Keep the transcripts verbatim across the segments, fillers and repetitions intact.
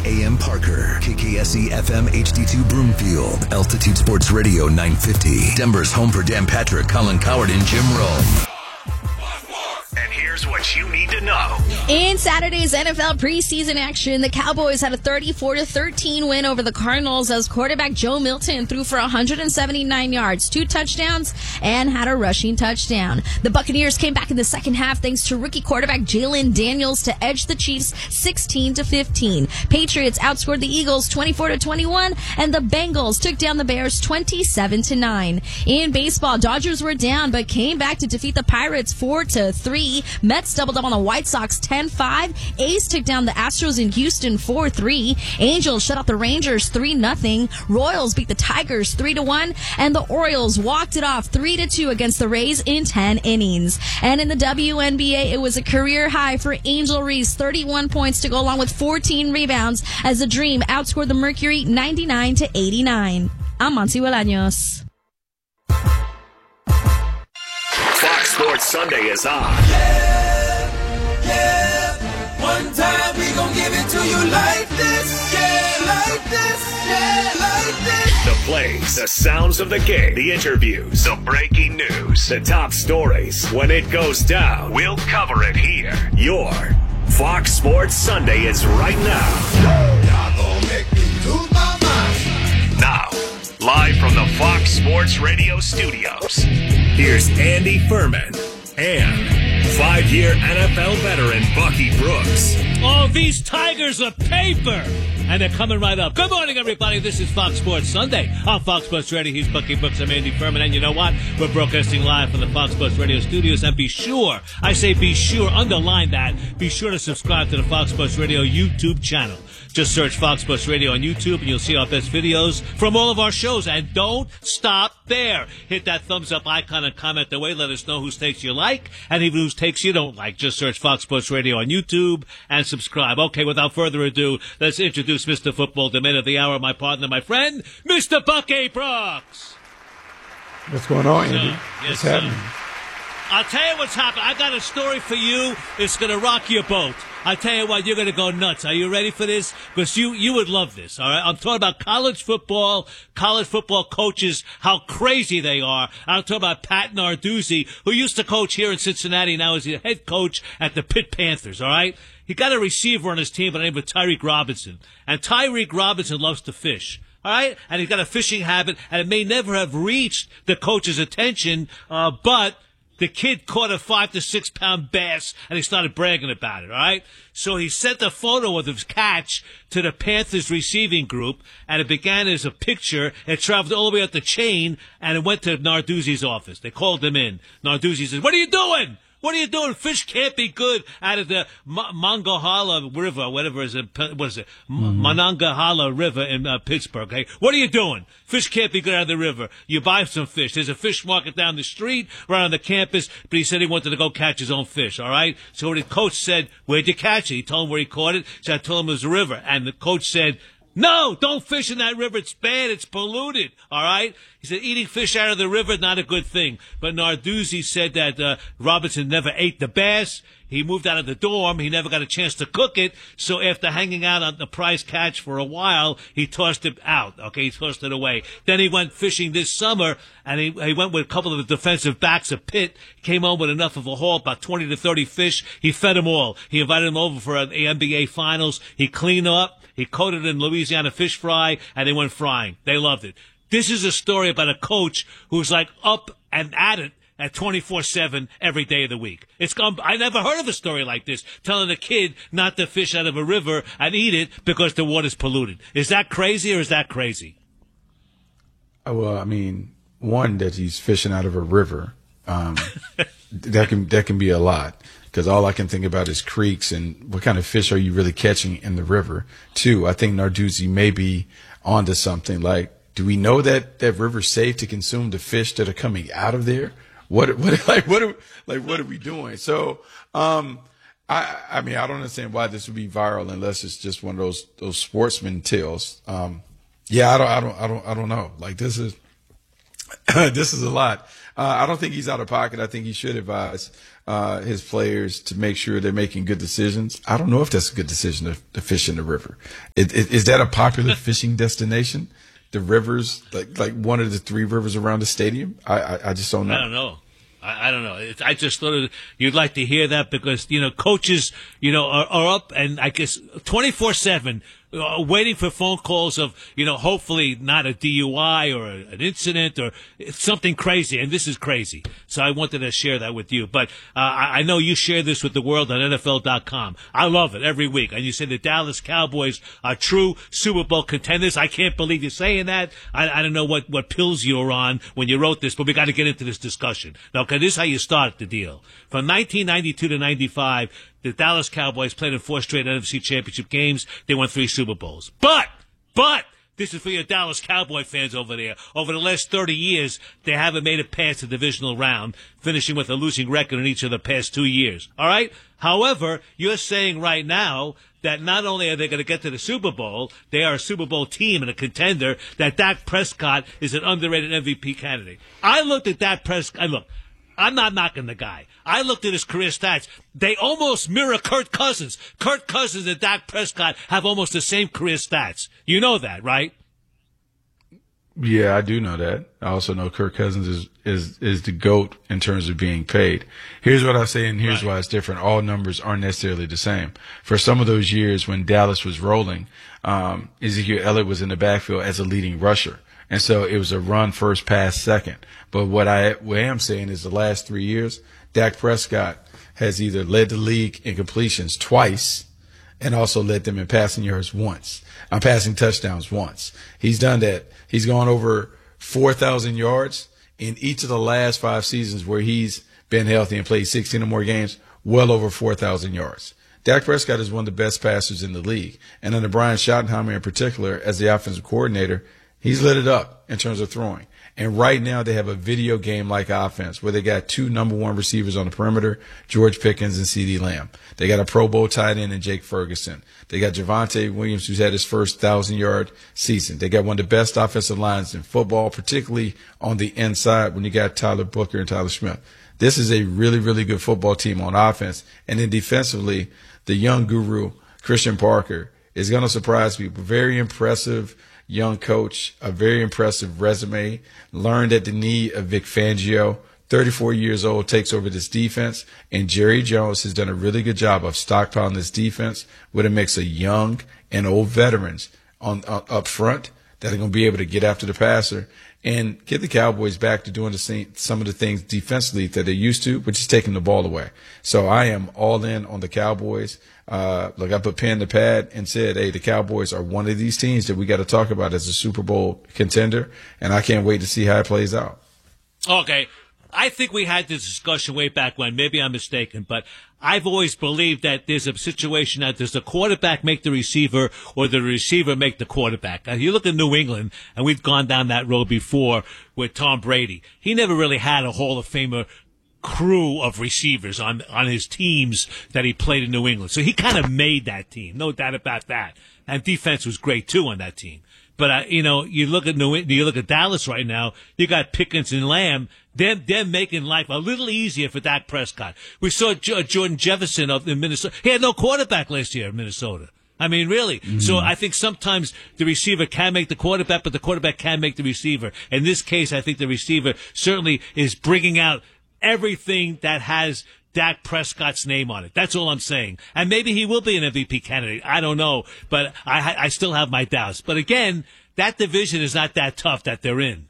A M Parker, K K S E F M H D two Broomfield, Altitude Sports Radio nine fifty, Denver's home for Dan Patrick, Colin Coward, and Jim Rome. And here's what you need to know. In Saturday's N F L preseason action, the Cowboys had a thirty-four to thirteen win over the Cardinals as quarterback Joe Milton threw for one hundred seventy-nine yards, two touchdowns, and had a rushing touchdown. The Buccaneers came back in the second half thanks to rookie quarterback Jalen Daniels to edge the Chiefs sixteen to fifteen. Patriots outscored the Eagles twenty-four to twenty-one, and the Bengals took down the Bears twenty-seven to nine. In baseball, Dodgers were down but came back to defeat the Pirates four to three. Mets doubled up on the White Sox ten five. A's took down the Astros in Houston four three. Angels shut out the Rangers three nothing. Royals beat the Tigers three to one. And the Orioles walked it off three to two against the Rays in ten innings. And in the W N B A, it was a career high for Angel Reese, thirty-one points to go along with fourteen rebounds as the Dream outscored the Mercury ninety-nine to eighty-nine. I'm Monty Bolaños. Fox Sports Sunday is on. Yeah, yeah. One time we gon' give it to you like this. Yeah, like this. Yeah, like this. The plays, the sounds of the game, the interviews, the breaking news, the top stories. When it goes down, we'll cover it here. Your Fox Sports Sunday is right now. Y'all gon' make me lose my mind. Now, live from the Fox Sports Radio studios, here's Andy Furman and five-year N F L veteran Bucky Brooks. Oh, these Tigers are paper! And they're coming right up. Good morning, everybody. This is Fox Sports Sunday. I'm Fox Sports Radio. He's Bucky Brooks. I'm Andy Furman. And you know what? We're broadcasting live from the Fox Sports Radio studios. And be sure, I say be sure, underline that, be sure to subscribe to the Fox Sports Radio YouTube channel. Just search Fox Sports Radio on YouTube and you'll see our best videos from all of our shows. And don't stop there. Hit that thumbs up icon and comment away. Let us know whose takes you like and even whose takes you don't like. Just search Fox Sports Radio on YouTube and subscribe. Okay, without further ado, let's introduce Mister Football, the man of the hour, my partner, my friend, Mister Bucky Brooks. What's going on, Andy? Yes, what's sir. happening? I'll tell you what's happening. I got a story for you. It's going to rock your boat. I tell you what, you're going to go nuts. Are you ready for this? Because you, you would love this, all right? I'm talking about college football, college football coaches, how crazy they are. I'm talking about Pat Narduzzi, who used to coach here in Cincinnati. Now is the head coach at the Pitt Panthers, all right? He got a receiver on his team by the name of Tyreek Robinson. And Tyreek Robinson loves to fish. All right? And he's got a fishing habit, and it may never have reached the coach's attention, uh, but the kid caught a five to six pound bass and he started bragging about it, all right? So he sent a photo of his catch to the Panthers receiving group and it began as a picture. It traveled all the way up the chain and it went to Narduzzi's office. They called him in. Narduzzi says, "What are you doing? What are you doing? Fish can't be good out of the M- Monongahela River, whatever is it, what is it? Mm-hmm. Monongahela River in uh, Pittsburgh, okay? What are you doing? Fish can't be good out of the river. You buy some fish. There's a fish market down the street, right on the campus, but he said he wanted to go catch his own fish, all right? So the coach said, "Where'd you catch it?" He told him where he caught it. So I told him it was a river. And the coach said, "No, don't fish in that river. It's bad. It's polluted." All right? He said, eating fish out of the river, not a good thing. But Narduzzi said that uh, Robinson never ate the bass. He moved out of the dorm. He never got a chance to cook it. So after hanging out on the prize catch for a while, he tossed it out. Okay, he tossed it away. Then he went fishing this summer, and he, he went with a couple of the defensive backs of Pitt. He came home with enough of a haul, about twenty to thirty fish. He fed them all. He invited them over for an N B A Finals. He cleaned up. He coated it in Louisiana fish fry, and they went frying. They loved it. This is a story about a coach who's like up and at it at twenty-four seven every day of the week. It's gone. I never heard of a story like this, telling a kid not to fish out of a river and eat it because the water's polluted. Is that crazy or is that crazy? Oh, well, I mean, one, that he's fishing out of a river, um, that can that can be a lot. Because all I can think about is creeks and what kind of fish are you really catching in the river. Two, I think Narduzzi may be onto something. Like, do we know that that river's safe to consume the fish that are coming out of there? What, what, like, what, are, like, what are we doing? So, um, I, I mean, I don't understand why this would be viral unless it's just one of those those sportsman tales. Um, yeah, I don't, I don't, I don't, I don't know. Like, this is, This is a lot. Uh, I don't think he's out of pocket. I think he should advise uh, his players to make sure they're making good decisions. I don't know if that's a good decision to, to fish in the river. It, it, is that a popular fishing destination? The rivers, like like one of the three rivers around the stadium? I I, I just don't know. I don't know. I, I don't know. It's, I just thought you'd like to hear that because, you know, coaches, you know, are, are up and I guess twenty-four seven uh, waiting for phone calls of, you know, hopefully not a D U I or a, an incident or something crazy. And this is crazy. So I wanted to share that with you. But uh, I, I know you share this with the world on N F L dot com. I love it every week. And you say the Dallas Cowboys are true Super Bowl contenders. I can't believe you're saying that. I, I don't know what, what pills you were on when you wrote this, but we got to get into this discussion. Now, okay, this is how you start the deal. From nineteen ninety-two to ninety-five, the Dallas Cowboys played in four straight N F C Championship games. They won three Super Bowls. But, but, this is for your Dallas Cowboy fans over there. Over the last thirty years, they haven't made it past the divisional round, finishing with a losing record in each of the past two years. All right? However, you're saying right now that not only are they going to get to the Super Bowl, they are a Super Bowl team and a contender, that Dak Prescott is an underrated M V P candidate. I looked at Dak Prescott. Look, I'm not knocking the guy. I looked at his career stats. They almost mirror Kirk Cousins. Kirk Cousins and Dak Prescott have almost the same career stats. You know that, right? Yeah, I do know that. I also know Kirk Cousins is, is, is the GOAT in terms of being paid. Here's what I say, and here's Right. why it's different. All numbers aren't necessarily the same. For some of those years when Dallas was rolling, um, Ezekiel Elliott was in the backfield as a leading rusher. And so it was a run first, pass second. But what I, what I am saying is the last three years, Dak Prescott has either led the league in completions twice and also led them in passing yards once. I'm passing touchdowns once. He's done that. He's gone over four thousand yards in each of the last five seasons where he's been healthy and played sixteen or more games, well over four thousand yards. Dak Prescott is one of the best passers in the league. And under Brian Schottenheimer in particular, as the offensive coordinator, he's lit it up in terms of throwing. And right now they have a video game-like offense where they got two number one receivers on the perimeter, George Pickens and CeeDee Lamb. They got a Pro Bowl tight end in Jake Ferguson. They got Javonte Williams, who's had his first thousand-yard season. They got one of the best offensive lines in football, particularly on the inside when you got Tyler Booker and Tyler Smith. This is a really, really good football team on offense. And then defensively, the young guru, Christian Parker, is going to surprise people. Very impressive young coach, a very impressive resume, learned at the knee of Vic Fangio, thirty-four years old, takes over this defense, and Jerry Jones has done a really good job of stockpiling this defense with a mix of young and old veterans on uh, up front that are going to be able to get after the passer and get the Cowboys back to doing the same, some of the things defensively that they used to, which is taking the ball away. So I am all in on the Cowboys. Uh, like I put pen to pad and said, hey, the Cowboys are one of these teams that we got to talk about as a Super Bowl contender, and I can't wait to see how it plays out. Okay. I think we had this discussion way back when. Maybe I'm mistaken, but I've always believed that there's a situation that does the quarterback make the receiver or the receiver make the quarterback. Now, you look at New England, and we've gone down that road before with Tom Brady. He never really had a Hall of Famer crew of receivers on on his teams that he played in New England. So he kind of made that team, no doubt about that. And defense was great too on that team. But uh, you know, you look at New, you look at Dallas right now. You got Pickens and Lamb. They're, they're making life a little easier for Dak Prescott. We saw J- Jordan Jefferson of in Minnesota. He had no quarterback last year in Minnesota. I mean, really. Mm-hmm. So I think sometimes the receiver can make the quarterback, but the quarterback can make the receiver. In this case, I think the receiver certainly is bringing out everything that has Dak Prescott's name on it. That's all I'm saying. And maybe he will be an M V P candidate. I don't know. But I, I still have my doubts. But again, that division is not that tough that they're in.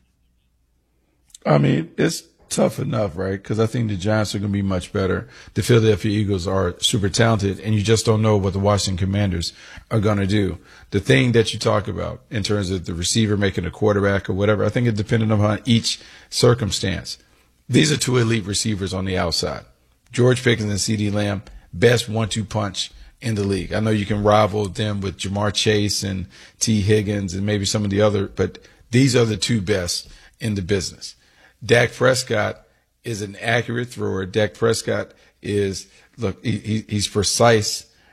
I mean, it's tough enough, right? Because I think the Giants are going to be much better. The Philadelphia Eagles are super talented, and you just don't know what the Washington Commanders are going to do. The thing that you talk about in terms of the receiver making a quarterback or whatever, I think it's dependent upon each circumstance. These are two elite receivers on the outside. George Pickens and CeeDee Lamb, best one two punch in the league. I know you can rival them with Jamar Chase and T. Higgins and maybe some of the other, but these are the two best in the business. Dak Prescott is an accurate thrower. Dak Prescott is, look, he, he's precise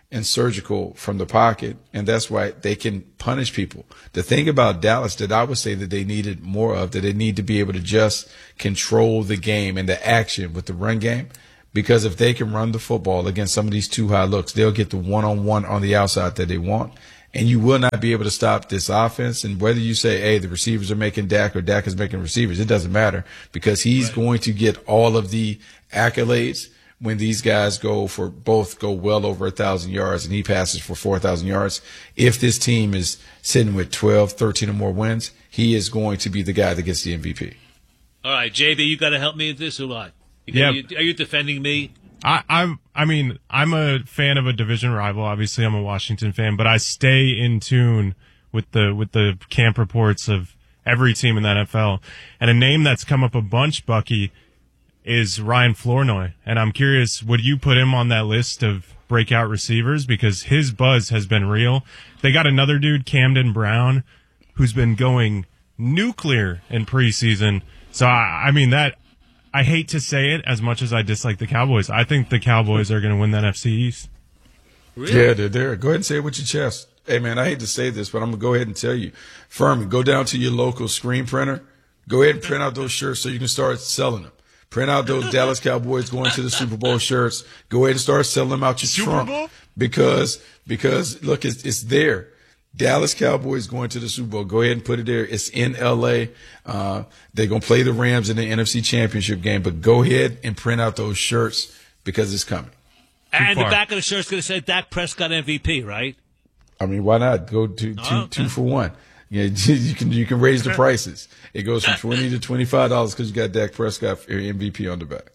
and surgical from the pocket, and that's why they can punish people. The thing about Dallas that I would say that they needed more of, that they need to be able to just control the game and the action with the run game, because if they can run the football against some of these two high looks, they'll get the one-on-one on the outside that they want, and you will not be able to stop this offense. And whether you say, hey, the receivers are making Dak or Dak is making receivers, it doesn't matter, because he's right. going to get all of the accolades when these guys go for both go well over a thousand yards and he passes for four thousand yards. If this team is sitting with twelve, thirteen or more wins, he is going to be the guy that gets the M V P. All right, J B, you got to help me with this or what? Yeah. Are you, are you defending me? I, I'm, I mean, I'm a fan of a division rival. Obviously, I'm a Washington fan, but I stay in tune with the, with the camp reports of every team in the N F L. And a name that's come up a bunch, Bucky, is Ryan Flournoy. And I'm curious, would you put him on that list of breakout receivers? Because his buzz has been real. They got another dude, Camden Brown, who's been going nuclear in preseason. So, I, I mean, that, I hate to say it as much as I dislike the Cowboys. I think the Cowboys are going to win that N F C East. Really? Yeah, they're there. Go ahead and say it with your chest. Hey, man, I hate to say this, but I'm going to go ahead and tell you. Furman, go down to your local screen printer. Go ahead and print out those shirts so you can start selling them. Print out those Dallas Cowboys going to the Super Bowl shirts. Go ahead and start selling them out your Super trunk. Bowl? Because, because look, it's, it's there. Dallas Cowboys going to the Super Bowl. Go ahead and put it there. It's in L A. Uh, they're going to play the Rams in the N F C Championship game, but go ahead and print out those shirts because it's coming. And the back of the shirt's going to say Dak Prescott M V P, right? I mean, why not? Go to two, Oh, okay. two for one. Yeah, you can you can raise the prices. It goes from twenty to twenty five dollars because you got Dak Prescott for your M V P on the back.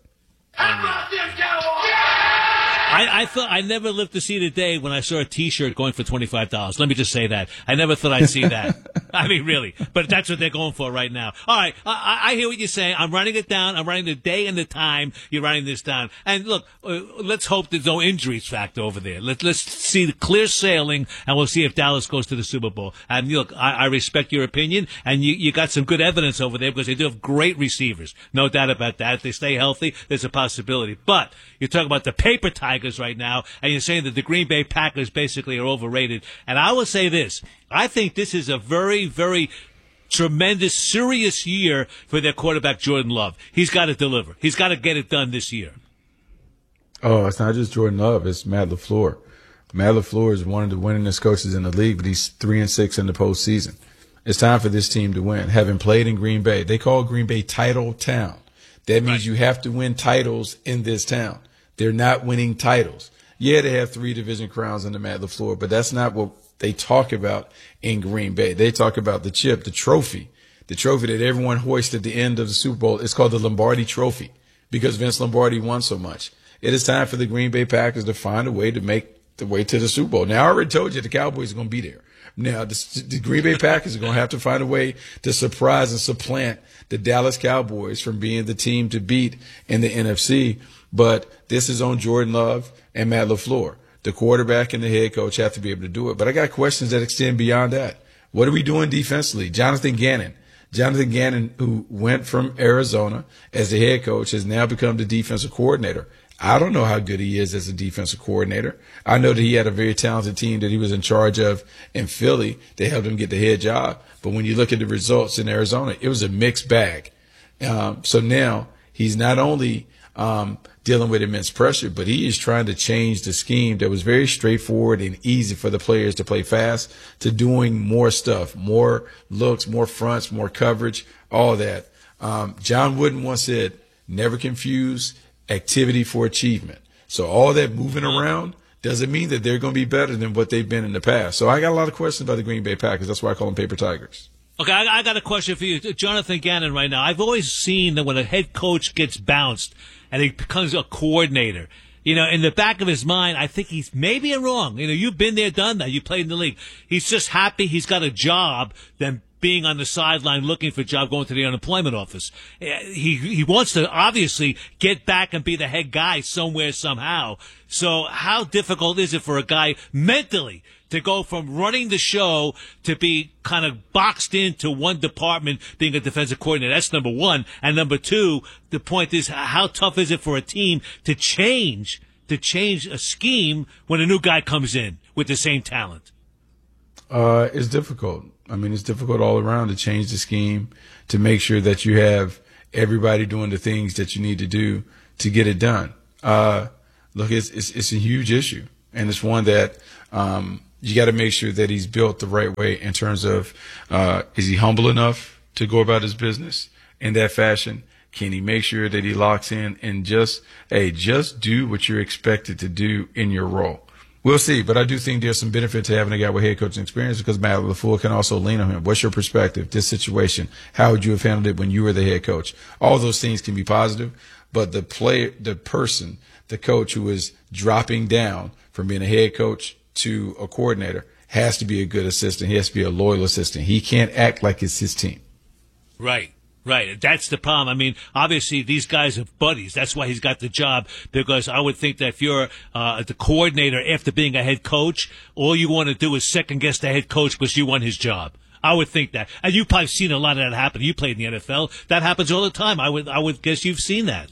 I, I thought I never lived to see the day when I saw a T-shirt going for twenty-five dollars. Let me just say that. I never thought I'd see that. I mean, really. But that's what they're going for right now. All right. I, I hear what you're saying. I'm writing it down. I'm writing the day and the time you're writing this down. And look, uh, let's hope there's no injuries factor over there. Let, let's see the clear sailing, and we'll see if Dallas goes to the Super Bowl. And look, I, I respect your opinion, and you, you got some good evidence over there because they do have great receivers. No doubt about that. If they stay healthy, there's a possibility. But you're talking about the paper Tigers right now, and you're saying that the Green Bay Packers basically are overrated. And I will say this. I think this is a very, very tremendous, serious year for their quarterback, Jordan Love. He's got to deliver. He's got to get it done this year. Oh, it's not just Jordan Love. It's Matt LaFleur. Matt LaFleur is one of the winningest coaches in the league, but he's three and six in the postseason. It's time for this team to win. Having played in Green Bay, they call Green Bay Title Town. That means Right. you have to win titles in this town. They're not winning titles. Yeah, they have three division crowns under Matt LaFleur, but that's not what they talk about in Green Bay. They talk about the chip, the trophy, the trophy that everyone hoists at the end of the Super Bowl. It's called the Lombardi Trophy because Vince Lombardi won so much. It is time for the Green Bay Packers to find a way to make the way to the Super Bowl. Now, I already told you the Cowboys are going to be there. Now, the, the Green Bay Packers are going to have to find a way to surprise and supplant the Dallas Cowboys from being the team to beat in the N F C. But this is on Jordan Love and Matt LaFleur. The quarterback and the head coach have to be able to do it. But I got questions that extend beyond that. What are we doing defensively? Jonathan Gannon. Jonathan Gannon, who went from Arizona as the head coach, has now become the defensive coordinator. I don't know how good he is as a defensive coordinator. I know that he had a very talented team that he was in charge of in Philly. They helped him get the head job. But when you look at the results in Arizona, it was a mixed bag. Um, so now he's not only um, dealing with immense pressure, but he is trying to change the scheme that was very straightforward and easy for the players to play fast to doing more stuff, more looks, more fronts, more coverage, all that. Um, John Wooden once said, never confuse activity for achievement. So all that moving around doesn't mean that they're going to be better than what they've been in the past. So I got a lot of questions about the Green Bay Packers. That's why I call them paper tigers. Okay, I, I got a question for you, Jonathan Gannon, right now. I've always seen that when a head coach gets bounced and he becomes a coordinator, you know, in the back of his mind, I think he's maybe wrong. You know, you've been there, done that. You played in the league. He's just happy he's got a job than being on the sideline looking for a job, going to the unemployment office. He he wants to obviously get back and be the head guy somewhere, somehow. So how difficult is it for a guy mentally to go from running the show to be kind of boxed into one department, being a defensive coordinator? That's number one. And number two, the point is, how tough is it for a team to change to change a scheme when a new guy comes in with the same talent? Uh, it's difficult. I mean, it's difficult all around to change the scheme, to make sure that you have everybody doing the things that you need to do to get it done. Uh, look, it's, it's, it's a huge issue, and it's one that, um, you got to make sure that he's built the right way in terms of, uh, is he humble enough to go about his business in that fashion? Can he make sure that he locks in and just, hey, just do what you're expected to do in your role? We'll see, but I do think there's some benefit to having a guy with head coaching experience, because Matt LaFleur can also lean on him. What's your perspective? This situation, how would you have handled it when you were the head coach? All those things can be positive, but the player, the person, the coach who is dropping down from being a head coach to a coordinator has to be a good assistant. He has to be a loyal assistant. He can't act like it's his team. Right. Right. That's the problem. I mean, obviously, these guys are buddies. That's why he's got the job, because I would think that if you're uh, the coordinator after being a head coach, all you want to do is second-guess the head coach because you want his job. I would think that. And you've probably seen a lot of that happen. You played in the N F L. That happens all the time. I would I would guess you've seen that.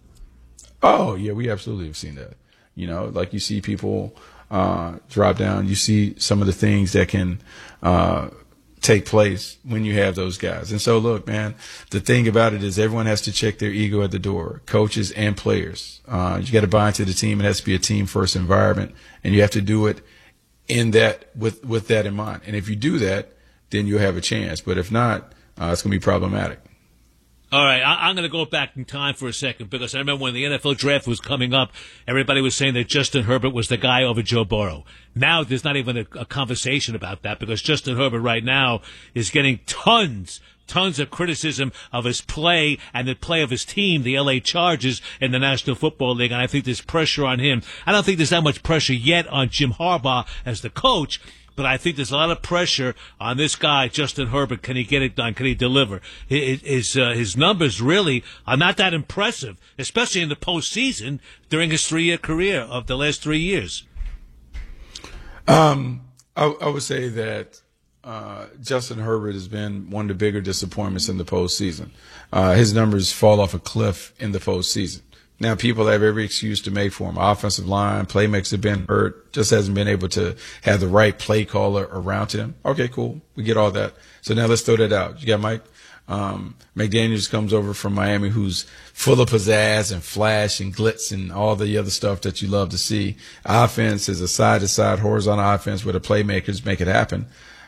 Oh, yeah, we absolutely have seen that. You know, like you see people uh, drop down. You see some of the things that can uh, – take place when you have those guys. And so, look, man, the thing about it is everyone has to check their ego at the door, coaches and players. Uh, you got to buy into the team. It has to be a team-first environment, and you have to do it in that with with that in mind. And if you do that, then you'll have a chance. But if not, uh, it's going to be problematic. All right, I, I'm going to go back in time for a second, because I remember when the N F L draft was coming up, everybody was saying that Justin Herbert was the guy over Joe Burrow. Now there's not even a, a conversation about that, because Justin Herbert right now is getting tons, tons of criticism of his play and the play of his team, the L A Chargers, in the National Football League, and I think there's pressure on him. I don't think there's that much pressure yet on Jim Harbaugh as the coach, but I think there's a lot of pressure on this guy, Justin Herbert. Can he get it done? Can he deliver? His his, uh, his numbers really are not that impressive, especially in the postseason during his three-year career of the last three years. Um, I, I would say that uh, Justin Herbert has been one of the bigger disappointments in the postseason. Uh, his numbers fall off a cliff in the postseason. Now, people have every excuse to make for him. Offensive line, playmakers have been hurt, just hasn't been able to have the right play caller around him. Okay, cool. We get all that. So now let's throw that out. You got Mike um, McDaniels comes over from Miami, who's full of pizzazz and flash and glitz and all the other stuff that you love to see. Offense is a side-to-side horizontal offense where the playmakers make it happen.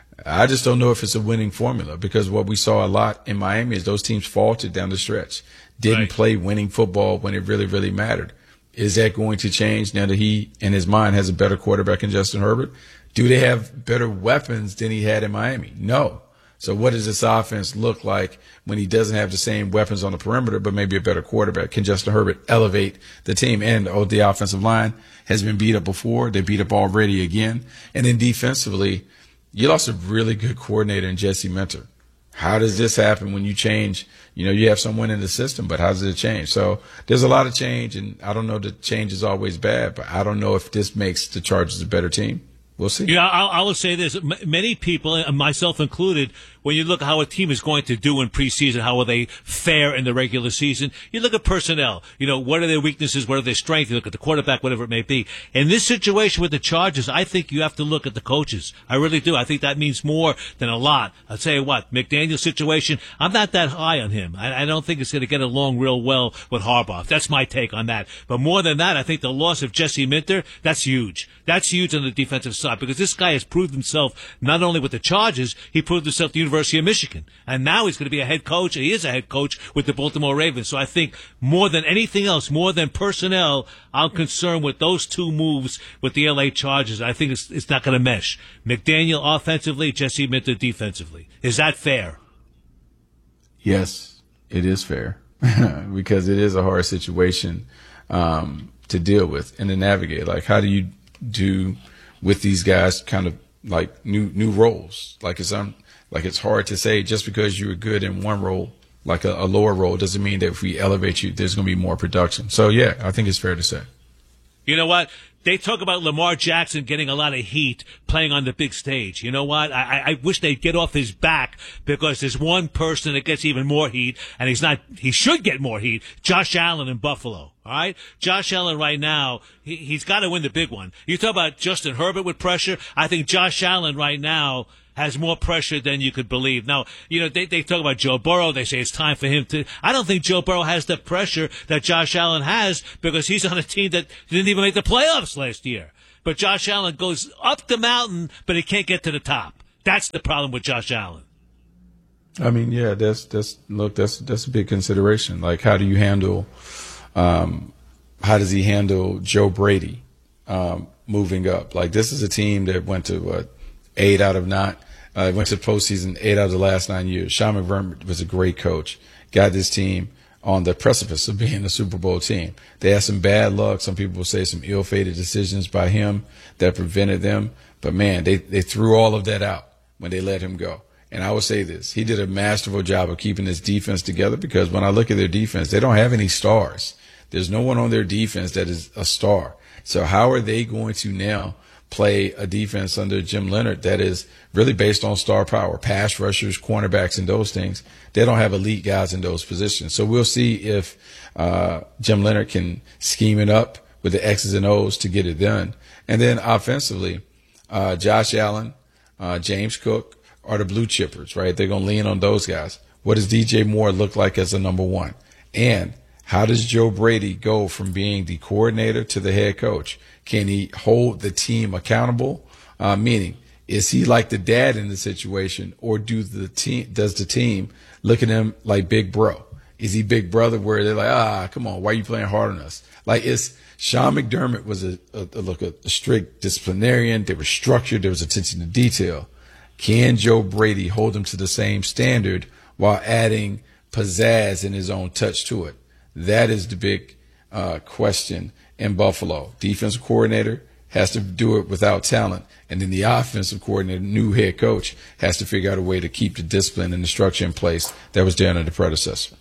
I just don't know if it's a winning formula, because what we saw a lot in Miami is those teams faltered down the stretch. Didn't right. play winning football when it really, really mattered. Is that going to change now that he, in his mind, has a better quarterback than Justin Herbert? Do they have better weapons than he had in Miami? No. So what does this offense look like when he doesn't have the same weapons on the perimeter, but maybe a better quarterback? Can Justin Herbert elevate the team? And oh, the offensive line has been beat up before. They beat up already again. And then defensively, you lost a really good coordinator in Jesse Minter. How does this happen when you change? You know, you have someone in the system, but how does it change? So there's a lot of change, and I don't know that change is always bad, but I don't know if this makes the Chargers a better team. We'll see. Yeah, I, I will say this. M- many people, myself included, when you look at how a team is going to do in preseason, how will they fare in the regular season, you look at personnel. You know, what are their weaknesses? What are their strengths? You look at the quarterback, whatever it may be. In this situation with the Chargers, I think you have to look at the coaches. I really do. I think that means more than a lot. I'll tell you what, McDaniel's situation, I'm not that high on him. I, I don't think it's going to get along real well with Harbaugh. That's my take on that. But more than that, I think the loss of Jesse Minter, that's huge. That's huge on the defensive side, because this guy has proved himself not only with the Chargers, he proved himself at the University of Michigan. And now he's going to be a head coach. He is a head coach with the Baltimore Ravens. So I think more than anything else, more than personnel, I'm concerned with those two moves with the L A Chargers. I think it's, it's not going to mesh. McDaniel offensively, Jesse Minter defensively. Is that fair? Yes, it is fair because it is a hard situation um, to deal with and to navigate. Like, how do you do with these guys kind of like new new roles? Like it's um, like it's hard to say just because you were good in one role, like a, a lower role, doesn't mean that if we elevate you, there's going to be more production. So, yeah, I think it's fair to say. You know what? They talk about Lamar Jackson getting a lot of heat playing on the big stage. You know what? I, I wish they'd get off his back, because there's one person that gets even more heat, and he's not, he should get more heat. Josh Allen in Buffalo. All right? Josh Allen right now, he, he's got to win the big one. You talk about Justin Herbert with pressure. I think Josh Allen right now has more pressure than you could believe. Now, you know, they, they talk about Joe Burrow. They say it's time for him to, I don't think Joe Burrow has the pressure that Josh Allen has, because he's on a team that didn't even make the playoffs last year. But Josh Allen goes up the mountain, but he can't get to the top. That's the problem with Josh Allen. I mean, yeah, that's, that's, look, that's, that's a big consideration. Like, how do you handle, um, how does he handle Joe Brady, um, moving up? Like, this is a team that went to, what, eight out of nine, uh, went to the postseason eight out of the last nine years. Sean McDermott was a great coach, got this team on the precipice of being a Super Bowl team. They had some bad luck. Some people will say some ill-fated decisions by him that prevented them. But, man, they, they threw all of that out when they let him go. And I would say this, he did a masterful job of keeping his defense together, because when I look at their defense, they don't have any stars. There's no one on their defense that is a star. So how are they going to now play a defense under Jim Leonard that is really based on star power, pass rushers, cornerbacks, and those things? They don't have elite guys in those positions. So we'll see if uh, Jim Leonard can scheme it up with the X's and O's to get it done. And then offensively, uh, Josh Allen, uh, James Cook are the blue chippers, right? They're going to lean on those guys. What does D J Moore look like as a number one? And how does Joe Brady go from being the coordinator to the head coach? Can he hold the team accountable? Uh, meaning, is he like the dad in the situation, or do the team, does the team look at him like big bro? Is he big brother where they're like, ah, come on, why are you playing hard on us? Like, it's Sean McDermott was a, a, a look a, a strict disciplinarian. They were structured. There was attention to detail. Can Joe Brady hold him to the same standard while adding pizzazz and his own touch to it? That is the big uh, question in Buffalo. Defensive coordinator has to do it without talent. And then the offensive coordinator, new head coach, has to figure out a way to keep the discipline and the structure in place that was there under the predecessor.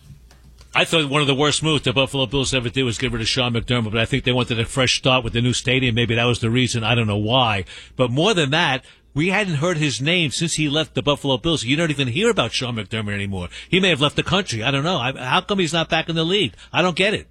I thought one of the worst moves the Buffalo Bills ever did was get rid of Sean McDermott, but I think they wanted a fresh start with the new stadium. Maybe that was the reason. I don't know why. But more than that, we hadn't heard his name since he left the Buffalo Bills. You don't even hear about Sean McDermott anymore. He may have left the country. I don't know. I, how come he's not back in the league? I don't get it.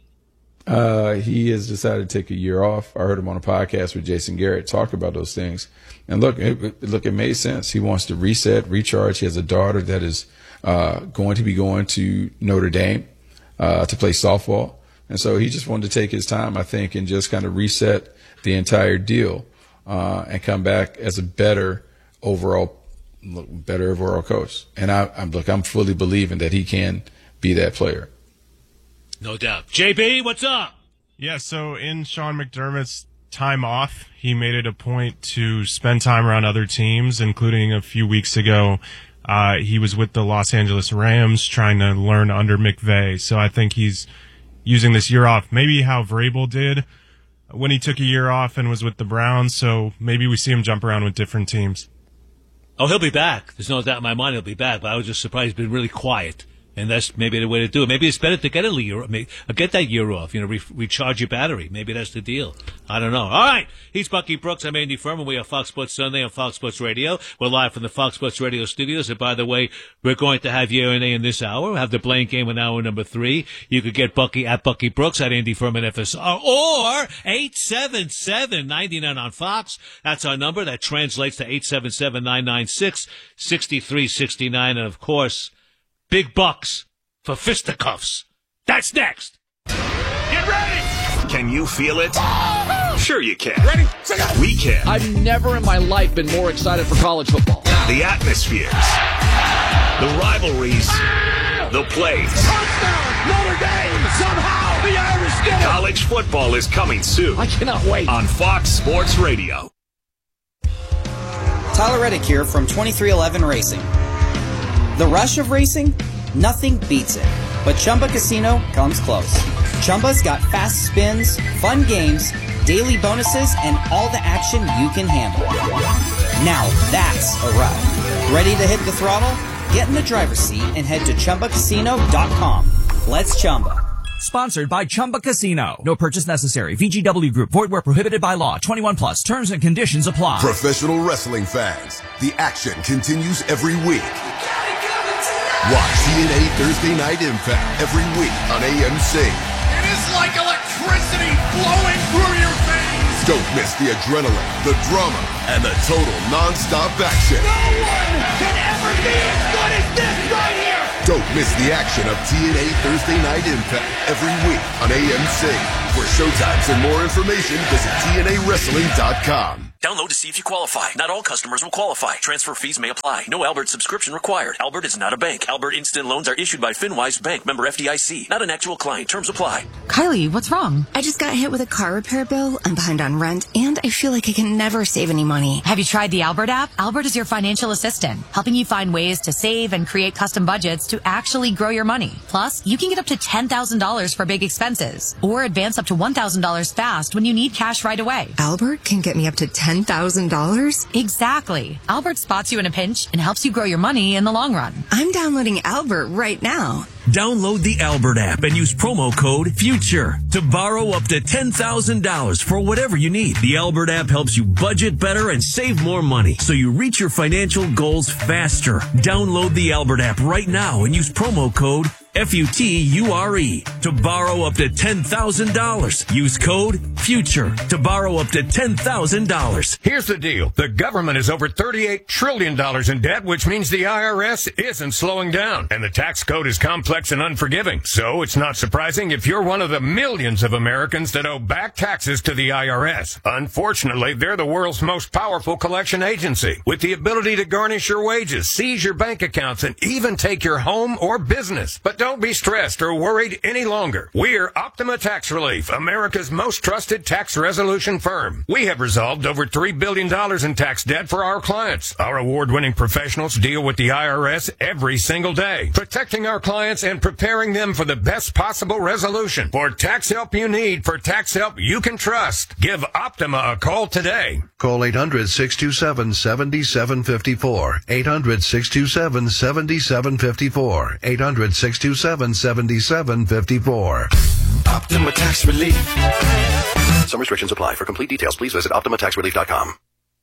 Uh, he has decided to take a year off. I heard him on a podcast with Jason Garrett talk about those things. And look, it, look, it made sense. He wants to reset, recharge. He has a daughter that is uh, going to be going to Notre Dame uh, to play softball. And so he just wanted to take his time, I think, and just kind of reset the entire deal uh, and come back as a better overall, better overall coach. And I, I'm look, I'm fully believing that he can be that player. No doubt. J B, what's up? Yeah, so in Sean McDermott's time off, he made it a point to spend time around other teams, including a few weeks ago. Uh, he was with the Los Angeles Rams trying to learn under McVay. So I think he's using this year off, maybe how Vrabel did when he took a year off and was with the Browns. So maybe we see him jump around with different teams. Oh, he'll be back. There's no doubt in my mind he'll be back, but I was just surprised he's been really quiet. And that's maybe the way to do it. Maybe it's better to get a year, get that year off, you know, re- recharge your battery. Maybe that's the deal. I don't know. All right. He's Bucky Brooks. I'm Andy Furman. We are Fox Sports Sunday on Fox Sports Radio. We're live from the Fox Sports Radio studios. And by the way, we're going to have you and A in this hour. We'll have the Blaine game in hour number three. You could get Bucky at Bucky Brooks at Andy Furman F S R or eight seven seven, nine nine on Fox. That's our number. That translates to eight seven seven, nine nine six, six three six nine. And of course, big bucks for fisticuffs. That's next. Get ready! Can you feel it? Sure you can. Ready? We can. I've never in my life been more excited for college football. The atmospheres. The rivalries. The plays. Touchdown! Notre Dame! Somehow the Irish did it! College football is coming soon. I cannot wait. On Fox Sports Radio. Tyler Reddick here from twenty-three eleven Racing. The rush of racing? Nothing beats it, but Chumba Casino comes close. Chumba's got fast spins, fun games, daily bonuses, and all the action you can handle. Now that's a ride. Ready to hit the throttle? Get in the driver's seat and head to Chumba Casino dot com. Let's Chumba. Sponsored by Chumba Casino. No purchase necessary. V G W Group. Void where prohibited by law. twenty-one plus. Terms and conditions apply. Professional wrestling fans, the action continues every week. Watch T N A Thursday Night Impact every week on A M C. It is like electricity flowing through your veins. Don't miss the adrenaline, the drama, and the total non-stop action. No one can ever be as good as this right here. Don't miss the action of T N A Thursday Night Impact every week on A M C. For showtimes and more information, visit T N A wrestling dot com. Download to see if you qualify. Not all customers will qualify. Transfer fees may apply. No Albert subscription required. Albert is not a bank. Albert Instant Loans are issued by FinWise Bank, member F D I C. Not an actual client. Terms apply. Kylie, what's wrong? I just got hit with a car repair bill. I'm behind on rent, and I feel like I can never save any money. Have you tried the Albert app? Albert is your financial assistant, helping you find ways to save and create custom budgets to actually grow your money. Plus, you can get up to ten thousand dollars for big expenses, or advance up to one thousand dollars fast when you need cash right away. Albert can get me up to ten thousand dollars? Exactly. Albert spots you in a pinch and helps you grow your money in the long run. I'm downloading Albert right now. Download the Albert app and use promo code FUTURE to borrow up to ten thousand dollars for whatever you need. The Albert app helps you budget better and save more money so you reach your financial goals faster. Download the Albert app right now and use promo code F U T U R E to borrow up to ten thousand dollars. Use code FUTURE to borrow up to ten thousand dollars. Here's the deal. The government is over thirty-eight trillion dollars in debt, which means the I R S isn't slowing down. And the tax code is complex and unforgiving. So it's not surprising if you're one of the millions of Americans that owe back taxes to the I R S. Unfortunately, they're the world's most powerful collection agency, with the ability to garnish your wages, seize your bank accounts, and even take your home or business. But don't be stressed or worried any longer. We're Optima Tax Relief, America's most trusted tax resolution firm. We have resolved over three billion dollars in tax debt for our clients. Our award-winning professionals deal with the I R S every single day, protecting our clients and preparing them for the best possible resolution. For tax help you need, for tax help you can trust, give Optima a call today. Call eight hundred, six two seven, seven seven five four. eight hundred, six two seven, seven seven five four. eight hundred, six two seven, seven seven five four. Optima Tax Relief. Some restrictions apply. For complete details, please visit Optima Tax Relief dot com.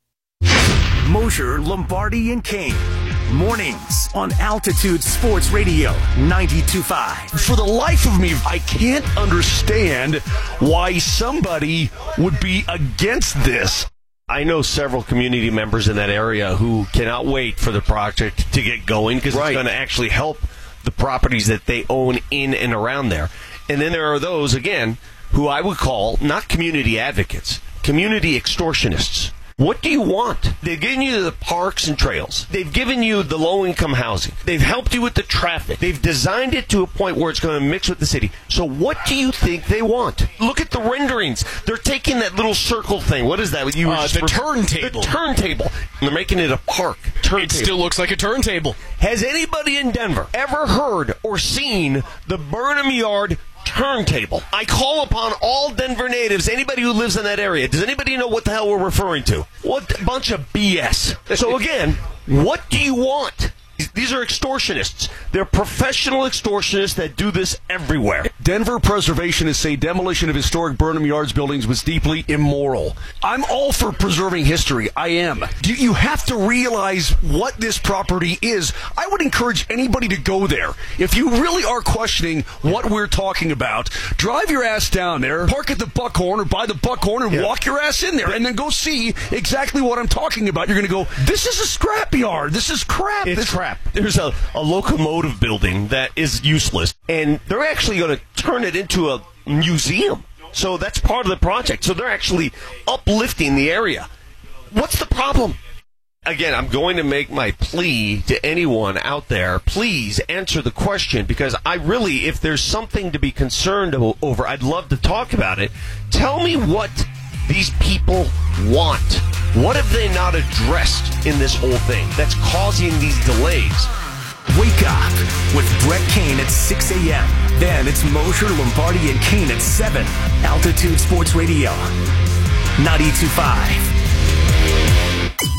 Mosher, Lombardi, and Kane. Mornings on Altitude Sports Radio ninety-two point five. For the life of me, I can't understand why somebody would be against this. I know several community members in that area who cannot wait for the project to get going because right. It's going to actually help the properties that they own in and around there. And then there are those, again, who I would call not community advocates, community extortionists. What do you want? They've given you the parks and trails. They've given you the low-income housing. They've helped you with the traffic. They've designed it to a point where it's going to mix with the city. So what do you think they want? Look at the renderings. They're taking that little circle thing. What is that? You uh, the turntable. The turntable. And they're making it a park. Turntable. It still looks like a turntable. Has anybody in Denver ever heard or seen the Burnham Yard turntable? I call upon all Denver natives, anybody who lives in that area. Does anybody know what the hell we're referring to? What a bunch of B S. So again, what do you want? These are extortionists. They're professional extortionists that do this everywhere. Denver preservationists say demolition of historic Burnham Yards buildings was deeply immoral. I'm all for preserving history. I am. You, you have to realize what this property is. I would encourage anybody to go there. If you really are questioning what we're talking about, drive your ass down there, park at the Buckhorn or by the Buckhorn and yeah. walk your ass in there and then go see exactly what I'm talking about. You're going to go, this is a scrapyard. This is crap. It's this crap. There's a, a locomotive building that is useless, and they're actually going to turn it into a museum. So that's part of the project. So they're actually uplifting the area. What's the problem? Again, I'm going to make my plea to anyone out there. Please answer the question, because I really, if there's something to be concerned over, I'd love to talk about it. Tell me what these people want. What have they not addressed in this whole thing that's causing these delays? Wake up with Brett Kane at six a.m. Then it's Mosher, Lombardi, and Kane at seven. Altitude Sports Radio ninety-two point five.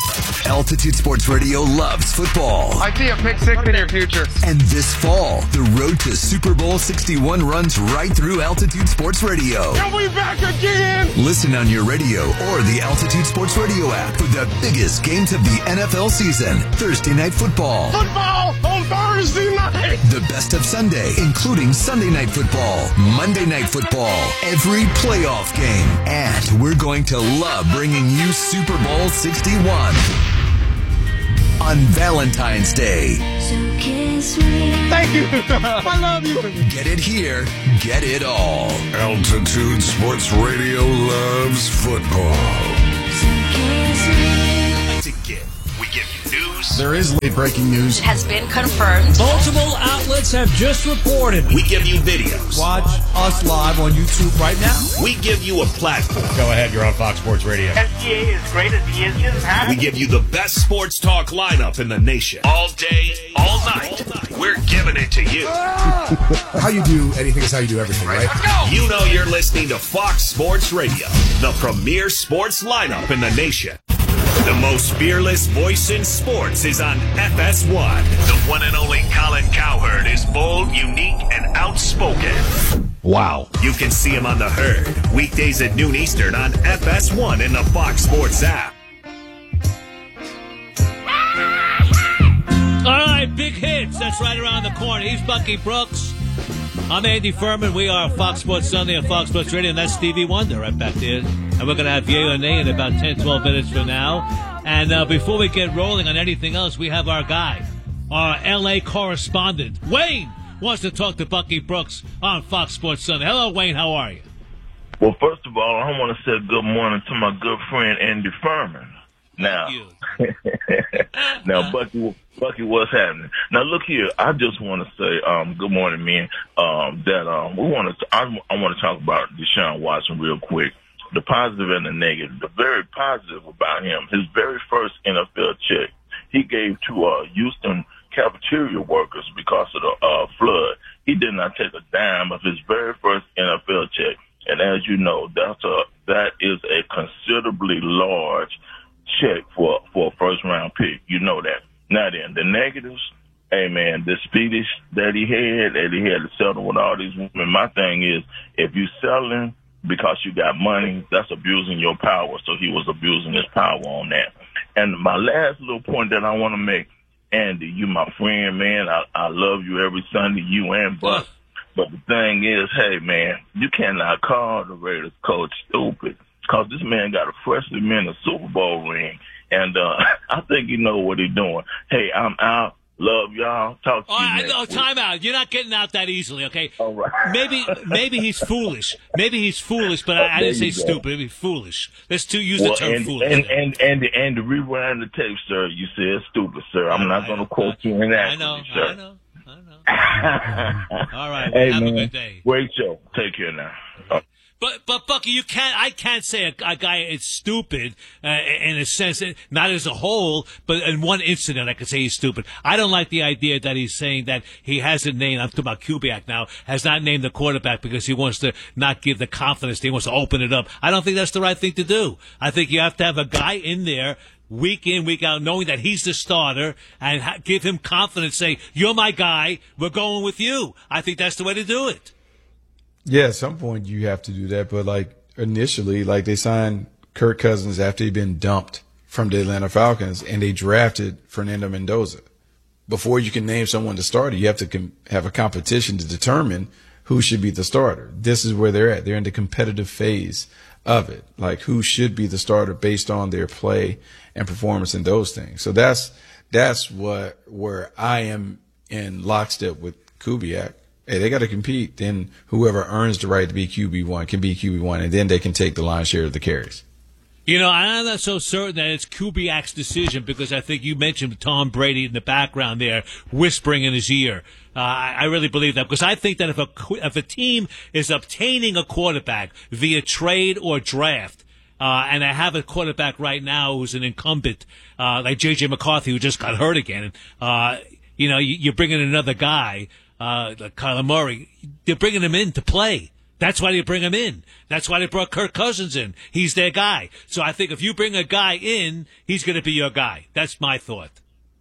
Altitude Sports Radio loves football. I see a pick six in your future. And this fall, the road to Super Bowl sixty-one runs right through Altitude Sports Radio. Are we back again? Listen on your radio or the Altitude Sports Radio app for the biggest games of the N F L season. Thursday Night Football. Football on Thursday night. The best of Sunday, including Sunday Night Football, Monday Night Football, every playoff game. And we're going to love bringing you Super Bowl sixty-one on Valentine's Day. So kiss me. Thank you. I love you. Get it here, get it all. Altitude Sports Radio loves football. To give. We give you news. There is late breaking news. Has been confirmed. Multiple outlets have just reported. We give you videos. Watch us live on YouTube right now. We give you a platform. Go ahead, you're on Fox Sports Radio. S G A is great as he is just happy. We give you the best sports talk lineup in the nation. All day, all night. We're giving it to you. How you do anything is how you do everything, right? Let's go. You know you're listening to Fox Sports Radio, the premier sports lineup in the nation. The most fearless voice in sports is on F S one. The one and only Colin Cowherd is bold, unique, and outspoken. Wow. You can see him on The Herd, weekdays at noon Eastern on F S one in the Fox Sports app. All right, big hits. That's right around the corner. He's Bucky Brooks. I'm Andy Furman. We are Fox Sports Sunday on Fox Sports Radio, and that's Stevie Wonder right back there. And we're going to have Yay or Nay in about ten, twelve minutes from now. And uh, before we get rolling on anything else, we have our guy, our L A correspondent, Wayne, wants to talk to Bucky Brooks on Fox Sports Sunday. Hello, Wayne. How are you? Well, first of all, I want to say good morning to my good friend Andy Furman. Now, now, Bucky, Bucky, what's happening? Now, look here. I just want to say, um, good morning, man. Um, that um, we want to. I, I want to talk about Deshaun Watson real quick. The positive and the negative. The very positive about him, his very first N F L check, he gave to uh, Houston cafeteria workers because of the uh, flood. He did not take a dime of his very first N F L check, and as you know, that's a that is a considerably large check for for a first round pick. You know that. Now then, the negatives. Hey man, the speedish that he had, that he had to settle with all these women. My thing is, if you selling because you got money, that's abusing your power. So he was abusing his power on that. And my last little point that I want to make, Andy, you my friend, man. I, I love you every Sunday, you and Buck. But the thing is, hey man, you cannot call the Raiders coach stupid, because this man got a freshly minted Super Bowl ring, and uh, I think you know what he's doing. Hey, I'm out. Love y'all. Talk to oh, you I, next oh, week. time out. You're not getting out that easily, okay? All right. Maybe maybe he's foolish. Maybe he's foolish, but I, I didn't say stupid. Maybe foolish. Let's two use well, the term and, foolish. And, and, and, and to rewind the tape, sir, you said stupid, sir. I'm not going to quote you in that. I know, sir. I know, I know. All right, hey, have man, a good day. Great show. Take care now. Uh, But, but Bucky, you can't, I can't say a, a guy is stupid, uh, in a sense, not as a whole, but in one incident I could say he's stupid. I don't like the idea that he's saying that he hasn't named, I'm talking about Kubiak now, has not named the quarterback because he wants to not give the confidence, he wants to open it up. I don't think that's the right thing to do. I think you have to have a guy in there week in, week out, knowing that he's the starter, and ha- give him confidence, say, you're my guy, we're going with you. I think that's the way to do it. Yeah, at some point you have to do that, but like initially, like they signed Kirk Cousins after he'd been dumped from the Atlanta Falcons, and they drafted Fernando Mendoza. Before you can name someone the starter, you have to com- have a competition to determine who should be the starter. This is where they're at. They're in the competitive phase of it, like who should be the starter based on their play and performance and those things. So that's that's what where I am in lockstep with Kubiak. Hey, they got to compete. Then whoever earns the right to be Q B one can be Q B one, and then they can take the lion's share of the carries. You know, I'm not so certain that it's Kubiak's decision, because I think you mentioned Tom Brady in the background there whispering in his ear. Uh, I, I really believe that, because I think that if a, if a team is obtaining a quarterback via trade or draft, uh, and I have a quarterback right now who's an incumbent, uh, like J J McCarthy, who just got hurt again, uh, you know, you, you're bringing another guy, Uh, like Kyler Murray, they're bringing him in to play. That's why they bring him in. That's why they brought Kirk Cousins in. He's their guy. So I think if you bring a guy in, he's going to be your guy. That's my thought.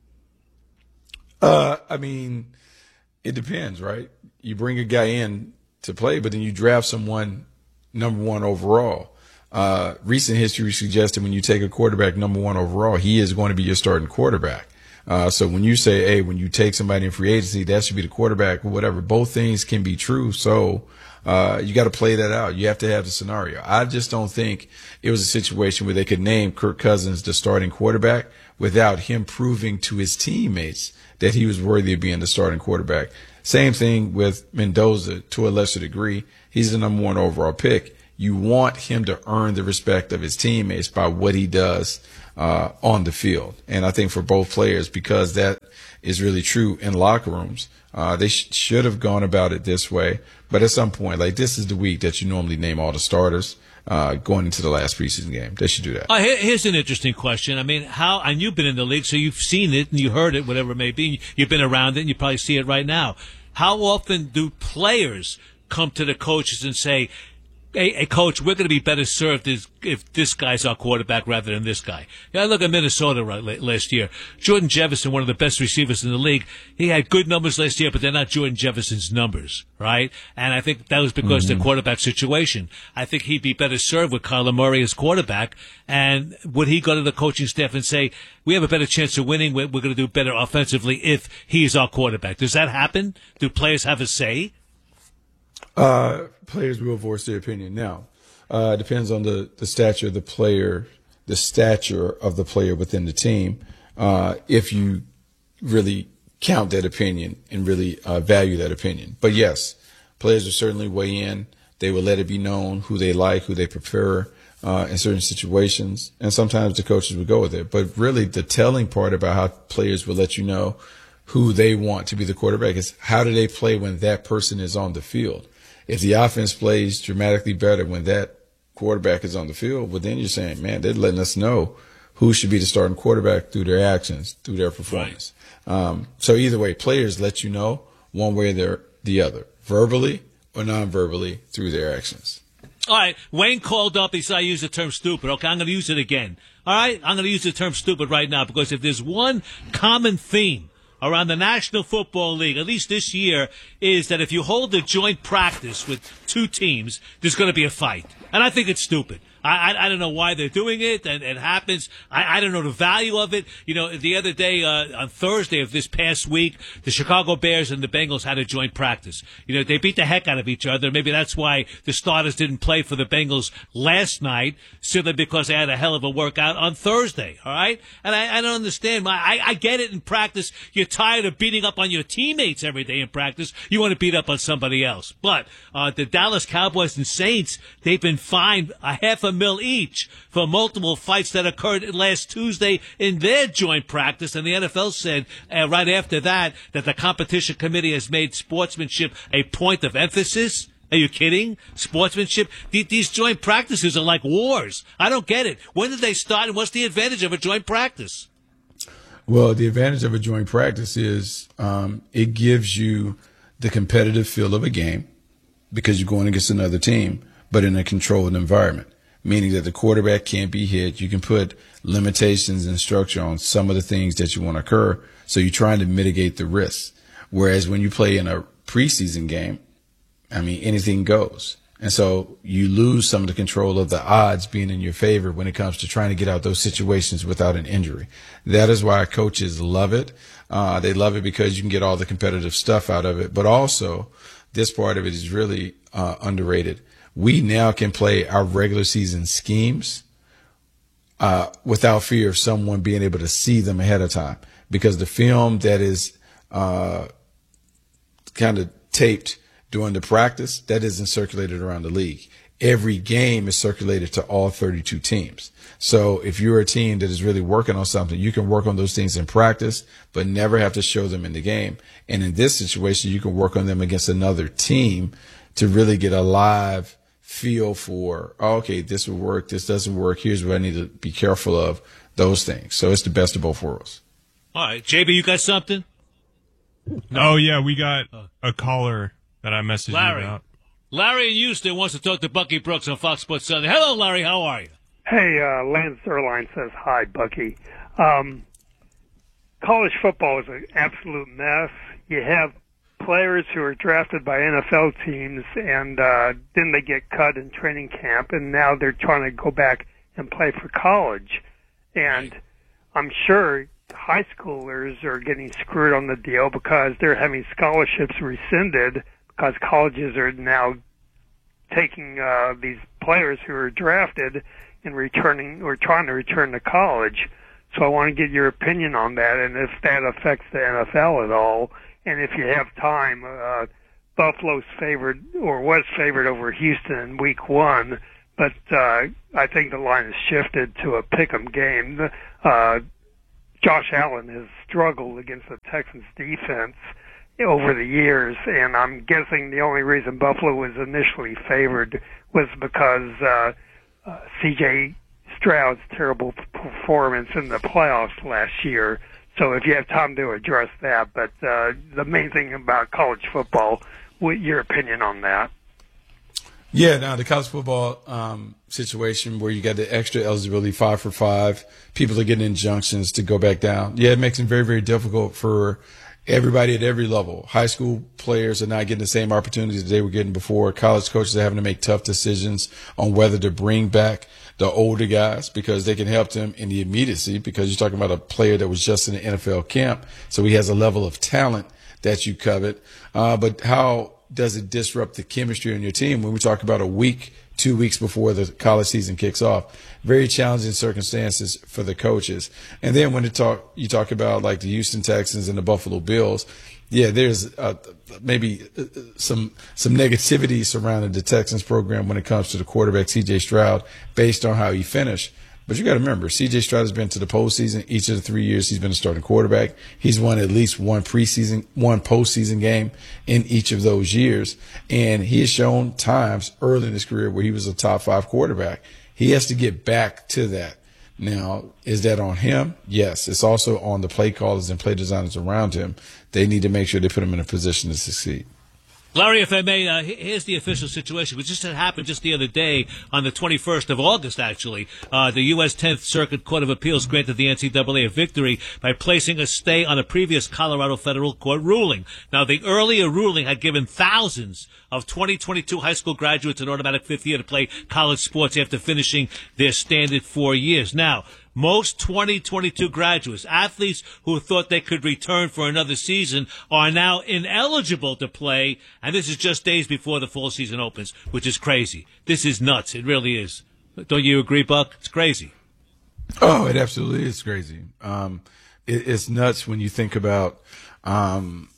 Uh, I mean, it depends, right? You bring a guy in to play, but then you draft someone number one overall. Uh, recent history suggested when you take a quarterback number one overall, he is going to be your starting quarterback. Uh, so when you say, hey, when you take somebody in free agency, that should be the quarterback or whatever, both things can be true. So, uh, you got to play that out. You have to have the scenario. I just don't think it was a situation where they could name Kirk Cousins the starting quarterback without him proving to his teammates that he was worthy of being the starting quarterback. Same thing with Mendoza to a lesser degree. He's the number one overall pick. You want him to earn the respect of his teammates by what he does uh, on the field. And I think for both players, because that is really true in locker rooms, uh, they sh- should have gone about it this way. But at some point, like this is the week that you normally name all the starters uh, going into the last preseason game. They should do that. Uh, here, here's an interesting question. I mean, how, and you've been in the league, so you've seen it and you heard it, whatever it may be. You've been around it and you probably see it right now. How often do players come to the coaches and say, Hey, hey, coach, we're going to be better served if, if this guy's our quarterback rather than this guy. Yeah, look at Minnesota right, last year. Jordan Jefferson, one of the best receivers in the league, he had good numbers last year, but they're not Jordan Jefferson's numbers, right? And I think that was because mm-hmm. of the quarterback situation. I think he'd be better served with Kyler Murray as quarterback. And would he go to the coaching staff and say, we have a better chance of winning, we're, we're going to do better offensively if he's our quarterback? Does that happen? Do players have a say? Uh, players will voice their opinion. Now, uh, it depends on the, the stature of the player, the stature of the player within the team. Uh, if you really count that opinion and really uh, value that opinion. But yes, players will certainly weigh in. They will let it be known who they like, who they prefer uh, in certain situations. And sometimes the coaches will go with it. But really the telling part about how players will let you know who they want to be the quarterback is how do they play when that person is on the field. If the offense plays dramatically better when that quarterback is on the field, well, then you're saying, man, they're letting us know who should be the starting quarterback through their actions, through their performance. Right. Um, so either way, players let you know one way or the other, verbally or non-verbally through their actions. All right, Wayne called up. He said I use the term stupid. Okay, I'm going to use it again. All right, I'm going to use the term stupid right now because if there's one common theme around the National Football League, at least this year, is that if you hold a joint practice with two teams, there's going to be a fight. And I think it's stupid. I, I, I don't know why they're doing it, and it happens. I, I don't know the value of it. You know, the other day, uh, on Thursday of this past week, the Chicago Bears and the Bengals had a joint practice. You know, they beat the heck out of each other. Maybe that's why the starters didn't play for the Bengals last night, simply because they had a hell of a workout on Thursday, all right? And I, I don't understand. I, I get it in practice. You're tired of beating up on your teammates every day in practice. You want to beat up on somebody else. But uh, the Dallas Cowboys and Saints, they've been fined a half a mil each for multiple fights that occurred last Tuesday in their joint practice. And the N F L said uh, right after that that the competition committee has made sportsmanship a point of emphasis. Are you kidding? Sportsmanship? These joint practices are like wars. I don't get it. When did they start and what's the advantage of a joint practice? Well, the advantage of a joint practice is um, it gives you the competitive feel of a game because you're going against another team, but in a controlled environment, meaning that the quarterback can't be hit. You can put limitations and structure on some of the things that you want to occur. So you're trying to mitigate the risks. Whereas when you play in a preseason game, I mean, anything goes. And so you lose some of the control of the odds being in your favor when it comes to trying to get out those situations without an injury. That is why coaches love it. Uh, they love it because you can get all the competitive stuff out of it. But also, this part of it is really uh, underrated. We now can play our regular season schemes uh, without fear of someone being able to see them ahead of time, because the film that is uh, kind of taped during the practice, that isn't circulated around the league. Every game is circulated to all thirty-two teams. So if you're a team that is really working on something, you can work on those things in practice, but never have to show them in the game. And in this situation, you can work on them against another team to really get a live feel for, oh, okay, this will work, this doesn't work, here's what I need to be careful of, those things. So it's the best of both worlds. All right, J B, you got something? No. Oh, yeah, we got a caller that I messaged Larry. you about. Larry in Houston wants to talk to Bucky Brooks on Fox Sports Sunday. Hello, Larry. How are you? Hey, uh, Lance Zierlein says hi, Bucky. Um, college football is an absolute mess. You have players who are drafted by N F L teams, and uh, then they get cut in training camp, and now they're trying to go back and play for college. And I'm sure high schoolers are getting screwed on the deal because they're having scholarships rescinded because colleges are now taking uh, these players who are drafted and returning or trying to return to college. So I want to get your opinion on that, and if that affects the N F L at all. And if you have time, uh, Buffalo's favored or was favored over Houston in week one, but uh, I think the line has shifted to a pick'em game. Uh, Josh Allen has struggled against the Texans defense over the years, and I'm guessing the only reason Buffalo was initially favored was because uh, uh, C J Stroud's terrible performance in the playoffs last year. So if you have time to address that, but uh, the main thing about college football, what your opinion on that? Yeah, now the college football um, situation where you got the extra eligibility, five for five, people are getting injunctions to go back down. Yeah, it makes it very, very difficult for everybody at every level. High school players are not getting the same opportunities that they were getting before. College coaches are having to make tough decisions on whether to bring back the older guys because they can help them in the immediacy, because you're talking about a player that was just in the N F L camp. So he has a level of talent that you covet. Uh, but how does it disrupt the chemistry on your team when we talk about a week, two weeks before the college season kicks off? Very challenging circumstances for the coaches. And then when you talk, you talk about like the Houston Texans and the Buffalo Bills, yeah, there's uh, maybe some some negativity surrounding the Texans program when it comes to the quarterback, C J Stroud, based on how he finished. But you got to remember, C J Stroud has been to the postseason each of the three years he's been a starting quarterback. He's won at least one preseason, one postseason game in each of those years. And he has shown times early in his career where he was a top five quarterback. He has to get back to that. Now, is that on him? Yes. It's also on the play callers and play designers around him. They need to make sure they put him in a position to succeed. Larry, if I may, uh, here's the official situation, which just had happened just the other day on the twenty-first of August, actually. Uh, the U S tenth Circuit Court of Appeals granted the N C double A a victory by placing a stay on a previous Colorado federal court ruling. Now, the earlier ruling had given thousands of twenty twenty-two high school graduates an automatic fifth year to play college sports after finishing their standard four years. Now, most twenty twenty-two graduates, athletes who thought they could return for another season, are now ineligible to play, and this is just days before the fall season opens, which is crazy. This is nuts. It really is. Don't you agree, Buck? It's crazy. Oh, it absolutely is crazy. Um, it, it's nuts when you think about um,